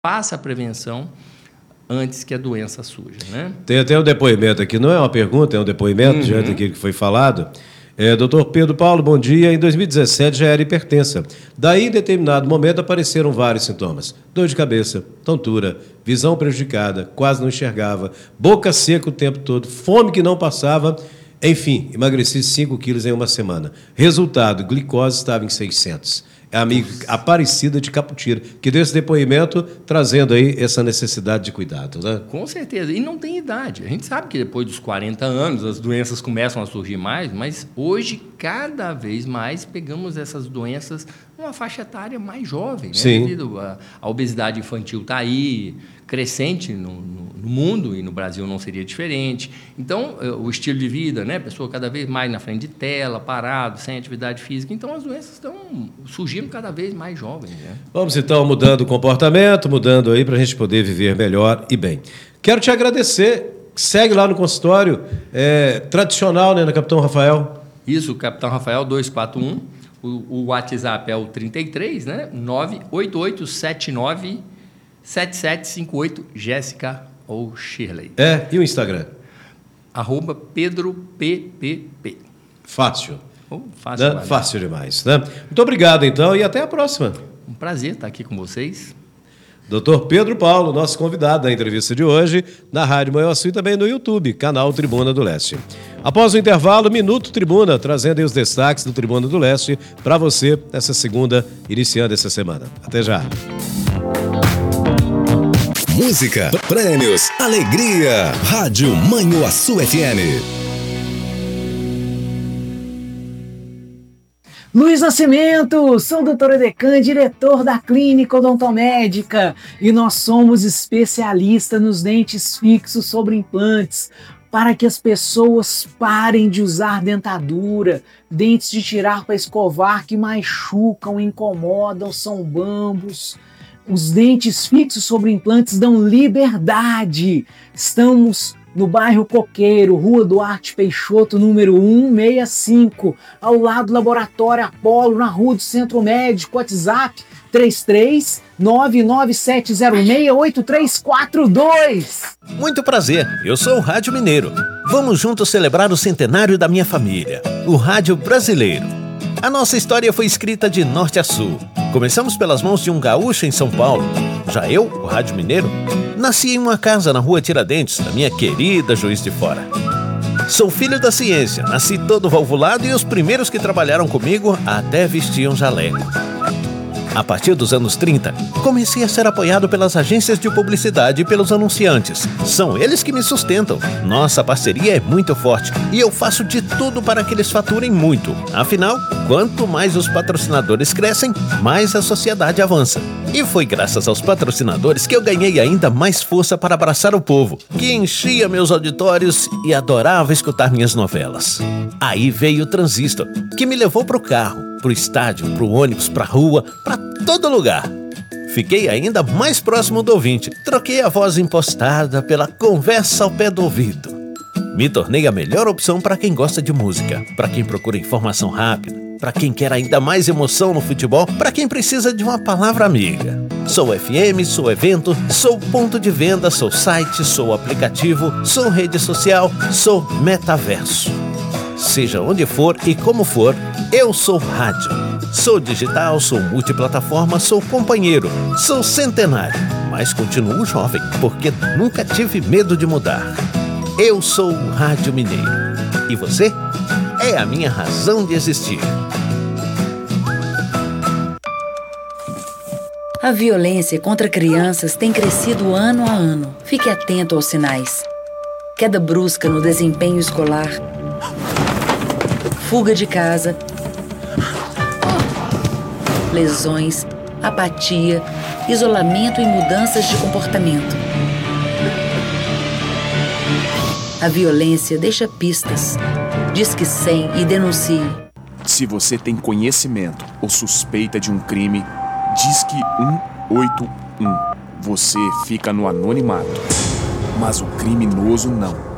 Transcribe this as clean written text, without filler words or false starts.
faça a prevenção antes que a doença surja, né? Tem até um depoimento aqui, não é uma pergunta, é um depoimento diante daquilo que foi falado. Doutor Pedro Paulo, bom dia. Em 2017 já era hipertensa. Daí, em determinado momento, apareceram vários sintomas. Dor de cabeça, tontura, visão prejudicada, quase não enxergava, boca seca o tempo todo, fome que não passava. Enfim, emagreci 5 quilos em uma semana. Resultado, glicose estava em 600. É a amiga Aparecida de Caputira, que deu esse depoimento trazendo aí essa necessidade de cuidado, né? Com certeza. E não tem idade. A gente sabe que depois dos 40 anos as doenças começam a surgir mais, mas hoje, cada vez mais, pegamos essas doenças numa faixa etária mais jovem, né? Sim. Devido a obesidade infantil está aí, crescente no mundo, e no Brasil não seria diferente. Então, o estilo de vida, né? A pessoa cada vez mais na frente de tela, parado, sem atividade física. Então, as doenças estão surgindo cada vez mais jovens, né? Vamos, então, mudando o comportamento, mudando aí para a gente poder viver melhor e bem. Quero te agradecer. Segue lá no consultório, tradicional, né, na Capitão Rafael. Isso, Capitão Rafael 241. O WhatsApp é o 33, né? 988797758, Jéssica ou Shirley. E o Instagram? @PedroPPP. Fácil. Fácil, né? Fácil demais, né? Muito obrigado, então, e até a próxima. Um prazer estar aqui com vocês. Dr. Pedro Paulo, nosso convidado da entrevista de hoje, na Rádio Manhuaçu e também no YouTube, canal Tribuna do Leste. Após o intervalo, Minuto Tribuna, trazendo aí os destaques do Tribuna do Leste para você nessa segunda, iniciando essa semana. Até já. Música, prêmios, alegria. Rádio Manhuaçu FM. Luiz Nascimento, sou o Dr. Edecan, diretor da Clínica Odontomédica, e nós somos especialistas nos dentes fixos sobre implantes, para que as pessoas parem de usar dentadura, dentes de tirar para escovar que machucam, incomodam, são bambos. Os dentes fixos sobre implantes dão liberdade. Estamos no bairro Coqueiro, Rua Duarte Peixoto, número 165, ao lado do Laboratório Apolo, na Rua do Centro Médico. WhatsApp 33-99706-8342. Muito prazer, eu sou o Rádio Mineiro. Vamos juntos celebrar o centenário da minha família, o Rádio Brasileiro. A nossa história foi escrita de norte a sul. Começamos pelas mãos de um gaúcho em São Paulo. Já eu, o Rádio Mineiro, nasci em uma casa na Rua Tiradentes, da minha querida Juiz de Fora. Sou filho da ciência, nasci todo valvulado e os primeiros que trabalharam comigo até vestiam jaleco. A partir dos anos 30, comecei a ser apoiado pelas agências de publicidade e pelos anunciantes. São eles que me sustentam. Nossa parceria é muito forte e eu faço de tudo para que eles faturem muito. Afinal, quanto mais os patrocinadores crescem, mais a sociedade avança. E foi graças aos patrocinadores que eu ganhei ainda mais força para abraçar o povo, que enchia meus auditórios e adorava escutar minhas novelas. Aí veio o Transistor, que me levou pro carro, pro estádio, pro ônibus, pra rua, pra todo lugar. Fiquei ainda mais próximo do ouvinte. Troquei a voz impostada pela conversa ao pé do ouvido. Me tornei a melhor opção para quem gosta de música, para quem procura informação rápida, para quem quer ainda mais emoção no futebol, para quem precisa de uma palavra amiga. Sou FM, sou evento, sou ponto de venda, sou site, sou aplicativo, sou rede social, sou metaverso. Seja onde for e como for, eu sou rádio. Sou digital, sou multiplataforma, sou companheiro, sou centenário, mas continuo jovem, porque nunca tive medo de mudar. Eu sou o Rádio Mineiro. E você? É a minha razão de existir. A violência contra crianças tem crescido ano a ano. Fique atento aos sinais. Queda brusca no desempenho escolar, fuga de casa, lesões, apatia, isolamento e mudanças de comportamento. A violência deixa pistas. Disque 100 e denuncie. Se você tem conhecimento ou suspeita de um crime, Disque 181. Você fica no anonimato, mas o criminoso não.